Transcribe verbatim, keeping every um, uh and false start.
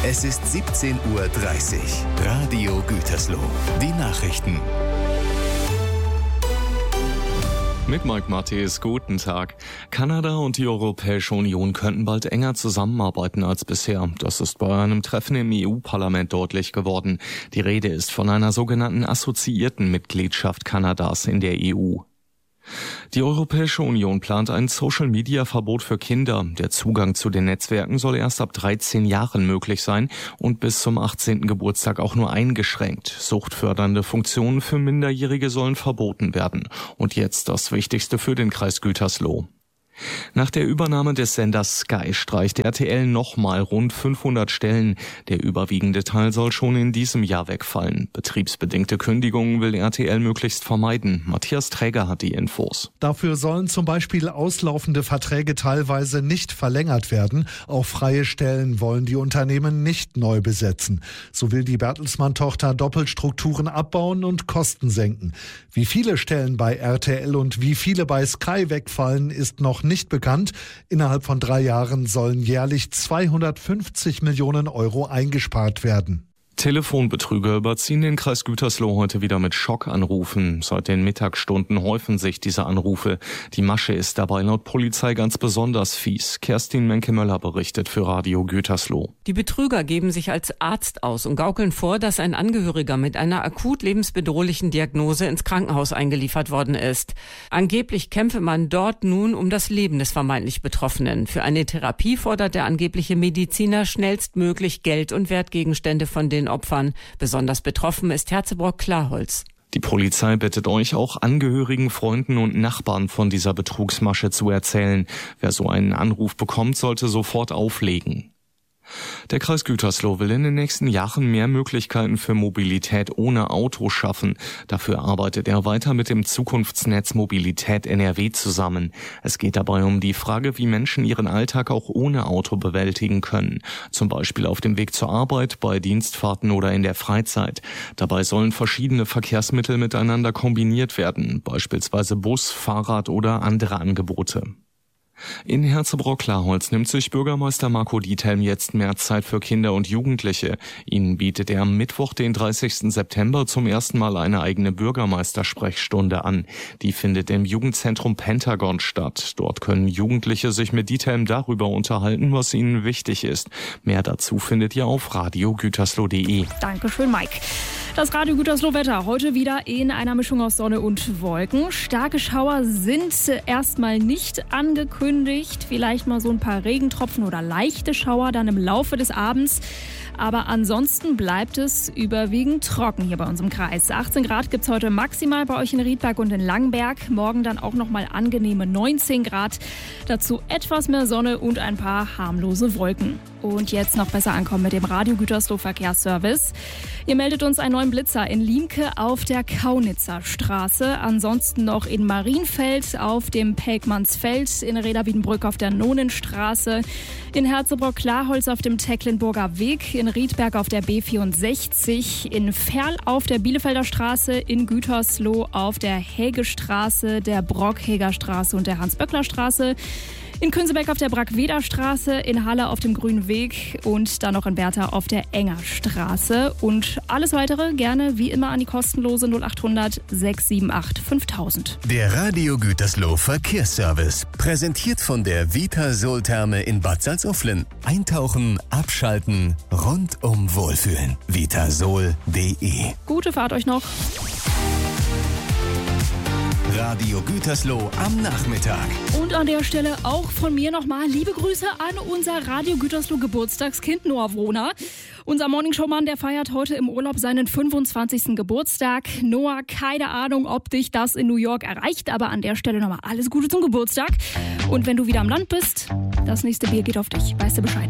Es ist siebzehn Uhr dreißig. Radio Gütersloh. Die Nachrichten. Mit Mike Matthes, guten Tag. Kanada und die Europäische Union könnten bald enger zusammenarbeiten als bisher. Das ist bei einem Treffen im E U-Parlament deutlich geworden. Die Rede ist von einer sogenannten assoziierten Mitgliedschaft Kanadas in der E U. Die Europäische Union plant ein Social-Media-Verbot für Kinder. Der Zugang zu den Netzwerken soll erst ab dreizehn Jahren möglich sein und bis zum achtzehnten Geburtstag auch nur eingeschränkt. Suchtfördernde Funktionen für Minderjährige sollen verboten werden. Und jetzt das Wichtigste für den Kreis Gütersloh. Nach der Übernahme des Senders Sky streicht R T L nochmal rund fünfhundert Stellen. Der überwiegende Teil soll schon in diesem Jahr wegfallen. Betriebsbedingte Kündigungen will R T L möglichst vermeiden. Matthias Träger hat die Infos. Dafür sollen zum Beispiel auslaufende Verträge teilweise nicht verlängert werden. Auch freie Stellen wollen die Unternehmen nicht neu besetzen. So will die Bertelsmann-Tochter Doppelstrukturen abbauen und Kosten senken. Wie viele Stellen bei R T L und wie viele bei Sky wegfallen, ist noch nicht bekannt. Innerhalb von drei Jahren sollen jährlich zweihundertfünfzig Millionen Euro eingespart werden. Telefonbetrüger überziehen den Kreis Gütersloh heute wieder mit Schockanrufen. Seit den Mittagsstunden häufen sich diese Anrufe. Die Masche ist dabei laut Polizei ganz besonders fies. Kerstin Menke-Möller berichtet für Radio Gütersloh. Die Betrüger geben sich als Arzt aus und gaukeln vor, dass ein Angehöriger mit einer akut lebensbedrohlichen Diagnose ins Krankenhaus eingeliefert worden ist. Angeblich kämpfe man dort nun um das Leben des vermeintlich Betroffenen. Für eine Therapie fordert der angebliche Mediziner schnellstmöglich Geld und Wertgegenstände von den Opfern. Besonders betroffen ist Herzebrock-Klarholz. Die Polizei bittet euch auch Angehörigen, Freunden und Nachbarn von dieser Betrugsmasche zu erzählen. Wer so einen Anruf bekommt, sollte sofort auflegen. Der Kreis Gütersloh will in den nächsten Jahren mehr Möglichkeiten für Mobilität ohne Auto schaffen. Dafür arbeitet er weiter mit dem Zukunftsnetz Mobilität N R W zusammen. Es geht dabei um die Frage, wie Menschen ihren Alltag auch ohne Auto bewältigen können. Zum Beispiel auf dem Weg zur Arbeit, bei Dienstfahrten oder in der Freizeit. Dabei sollen verschiedene Verkehrsmittel miteinander kombiniert werden, beispielsweise Bus, Fahrrad oder andere Angebote. In Herzebrock-Klarholz nimmt sich Bürgermeister Marco Diethelm jetzt mehr Zeit für Kinder und Jugendliche. Ihnen bietet er am Mittwoch, den dreißigsten September, zum ersten Mal eine eigene Bürgermeistersprechstunde an. Die findet im Jugendzentrum Pentagon statt. Dort können Jugendliche sich mit Diethelm darüber unterhalten, was ihnen wichtig ist. Mehr dazu findet ihr auf radio gütersloh punkt de. Dankeschön, Mike. Das Radio Gütersloh Wetter heute wieder in einer Mischung aus Sonne und Wolken. Starke Schauer sind erstmal nicht angekündigt. Vielleicht mal so ein paar Regentropfen oder leichte Schauer dann im Laufe des Abends. Aber ansonsten bleibt es überwiegend trocken hier bei uns im Kreis. achtzehn Grad gibt es heute maximal bei euch in Riedberg und in Langenberg. Morgen dann auch nochmal angenehme neunzehn Grad. Dazu etwas mehr Sonne und ein paar harmlose Wolken. Und jetzt noch besser ankommen mit dem Radio Gütersloh Verkehrsservice. Ihr meldet uns einen neuen Blitzer in Liemke auf der Kaunitzer Straße. Ansonsten noch in Marienfeld auf dem Pelkmannsfeld, in Reda-Wiedenbrück auf der Nonenstraße, in Herzebrock-Klarholz auf dem Tecklenburger Weg, in Riedberg auf der B vierundsechzig, in Ferl auf der Bielefelder Straße, in Gütersloh auf der Hägestraße, der Brock-Häger-Straße und der Hans-Böckler-Straße, in Künsebeck auf der Brackweder-Straße, in Halle auf dem Grünen Weg und dann noch in Bertha auf der Engerstraße. Und alles weitere gerne wie immer an die kostenlose null acht hundert sechs sieben acht fünftausend. Der Radio Gütersloh Verkehrsservice. Präsentiert von der Vitasol-Therme in Bad Salzuflen. Eintauchen, abschalten, rundum wohlfühlen. vitasol punkt de. Gute Fahrt euch noch. Radio Gütersloh am Nachmittag. Und an der Stelle auch von mir nochmal liebe Grüße an unser Radio Gütersloh Geburtstagskind Noah Wrohner. Unser Morningshow-Mann, der feiert heute im Urlaub seinen fünfundzwanzigsten Geburtstag. Noah, keine Ahnung, ob dich das in New York erreicht, aber an der Stelle nochmal alles Gute zum Geburtstag. Und wenn du wieder am Land bist, das nächste Bier geht auf dich. Weißt du Bescheid?